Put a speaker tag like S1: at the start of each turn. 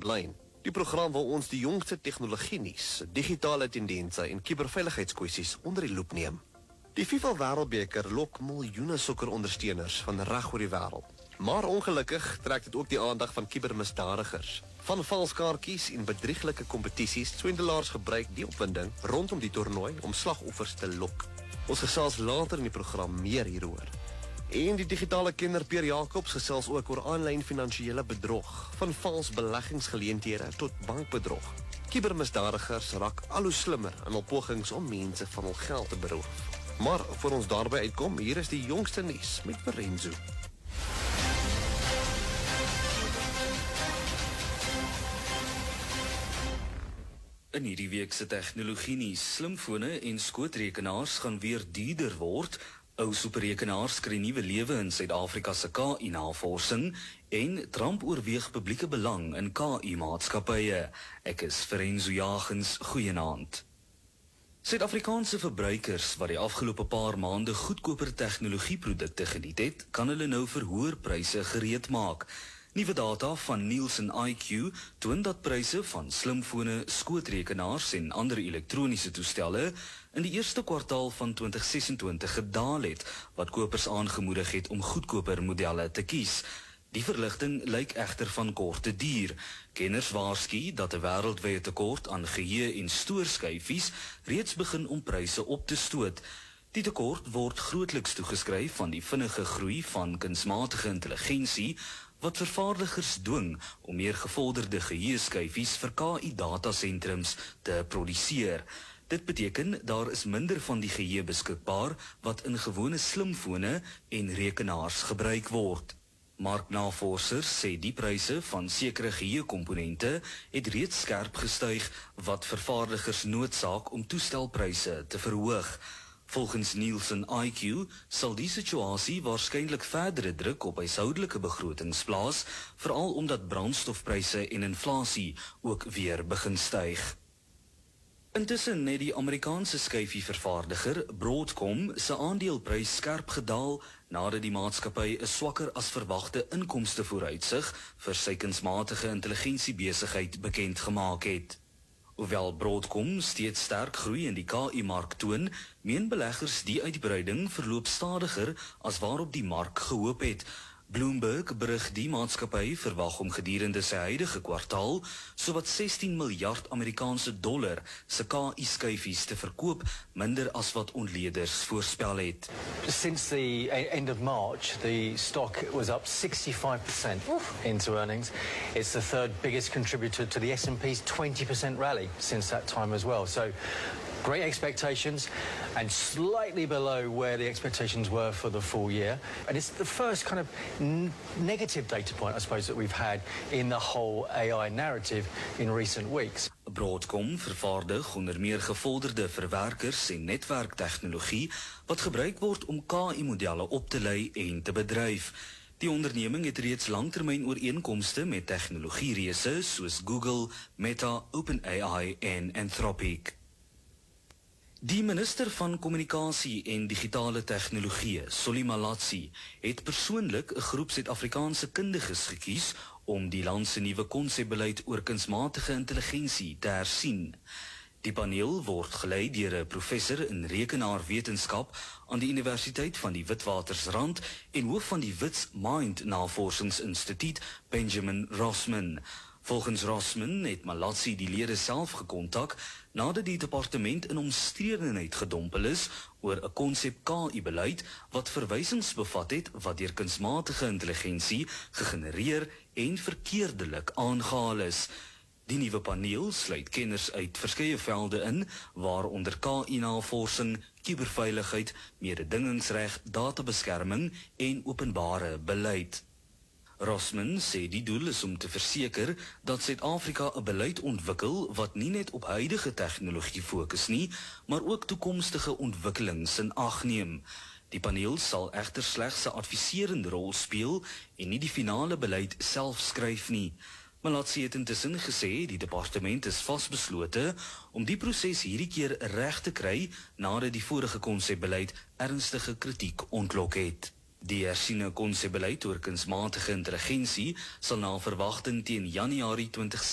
S1: Online. Die program waar ons die jongste tegnologie nuus, digitale tendense en kuberveiligheidskwessies onder die loep neem. Die FIFA Wêreldbeker lok miljoene sokkerondersteuners van reg oor die wêreld. Maar ongelukkig trek dit ook die aandag van kubermisdadigers. Van valskaartjies en bedrieglike kompetisies, swindelaars gebruik die opwinding rondom die toernooi om slagoffers te lok. Ons gesels later in die program meer hieroor. En die digitale kenner Pierre Jacobs gesels ook oor aanlyn finansiële bedrog, van vals beleggingsgeleenthede tot bankbedrog. Kubermisdadigers raak al hoe slimmer in hul pogings om mense van hul geld te beroof. Maar voor ons daarby uitkom, hier is die jongste nuus met Lorenzo.
S2: In hierdie week se tegnologie nuus, slimfone en skootrekenaars gaan weer duurder word. Ou superrekenaars kry nuwe lewe in Suid-Afrika se KI-navorsing en Trump oorweeg publieke belang in KI-maatskappye. Ek is Lorenzo Jagens, goeienaand. Suid-Afrikaanse verbruikers wat die afgelope paar maande goedkoper tegnologieprodukte geniet het, kan hulle nou vir hoër pryse gereed maak. Nuwe data van Nielsen IQ toon dat pryse van slimfone, skootrekenaars en ander elektroniese toestelle in die eerste kwartaal van 2026 gedaal het, wat kopers aangemoedig het om goedkoper modelle te kies. Die verligting lyk egter van kort te duur. Kenners waarsku dat 'n wêreldwye tekort aan geheue en stoorskyfies reeds begin om pryse op te stoot. Die tekort word grootliks toegeskryf aan die vinnige groei van kunsmatige intelligensie, wat vervaardigers dwing om meer gevorderde geheueskyfies vir KI-datasentrums te produseer. Dit beteken daar is minder van die geheue beskikbaar wat in gewone slimfone en rekenaars gebruik word. Marknavorsers sê die pryse van sekere geheuekomponente het reeds skerp gestyg, wat vervaardigers noodsaak om toestelpryse te verhoog. Volgens Nielsen IQ sal die situasie waarskynlik verdere druk op huishoudelike begrotings plaas, veral omdat brandstofpryse en inflasie ook weer begin styg. Intussen het die Amerikaanse skyfie-vervaardiger Broadcom se aandeleprys skerp gedaal nadat die maatskappy 'n swakker as verwagte inkomste vooruitsig vir sy kunsmatige intelligensiebesigheid bekend gemaak het. Hoewel Broadcom steeds sterk groei in die KI-mark toon, meen beleggers die uitbreiding verloop stadiger as waarop die mark gehoop het. Bloomberg berig die maatskappy verwag om gedurende sy huidige kwartaal sowat 16 miljard Amerikaanse dollar se KI-skyfies te verkoop, minder as wat ontleeders voorspel het.
S3: Since the end of March, the stock was up 65% into earnings. It's the third biggest contributor to the S&P's 20% rally since that time as well. So great expectations and slightly below where the expectations were for the full year. And it's the first kind of negative data point, I suppose, that we've had in the whole AI narrative in recent weeks.
S2: Broadcom vervaardig onder meer gevorderde verwerkers en netwerktegnologie wat gebruik word om KI-modelle op te lei en te bedryf. Die onderneming het reeds langtermyn ooreenkomste met tegnologiereuse soos Google, Meta, OpenAI en Anthropic. Die minister van Kommunikasie en Digitale Tegnologie, Solly Malatsi, het persoonlik 'n groep Suid-Afrikaanse kundiges gekies om die land se nuwe konsepbeleid oor kunsmatige intelligensie te hersien. Die paneel word gelei deur 'n professor in rekenaarwetenskap aan die Universiteit van die Witwatersrand en hoof van die Wits Mind Navorsingsinstituut, Benjamin Rossman. Volgens Rossman het Malatsi die lede self gekontak nadat die departement in omstredenheid gedompel is oor 'n konsep KI-beleid wat verwysings bevat het wat deur kunsmatige intelligensie gegenereer en verkeerdelik aangehaal is. Die nuwe paneel sluit kenners uit verskeie velde in, waaronder KI-navorsing, kuberveiligheid, mededingingsreg, databeskerming en openbare beleid. Rossman sê die doel is om te verseker dat Suid-Afrika 'n beleid ontwikkel wat nie net op huidige tegnologie fokus nie, maar ook toekomstige ontwikkelings in ag neem. Die paneel sal egter slegs 'n adviserende rol speel en nie die finale beleid self skryf nie. Malatsi het intussen gesê die departement is vasbeslote om die proses hierdie keer reg te kry nadat die vorige konsepbeleid ernstige kritiek ontlok het. Die hersiene konsepbeleid oor kunsmatige intelligensie sal na verwagting teen Januarie